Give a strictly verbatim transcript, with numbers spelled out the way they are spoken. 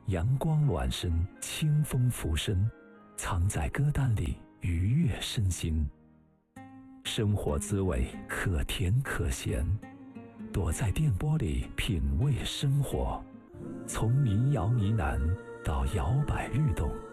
阳光暖身，清风拂身，藏在歌单里，愉悦身心。生活滋味可甜可咸，躲在电波里品味生活，从民谣呢喃到摇摆律动，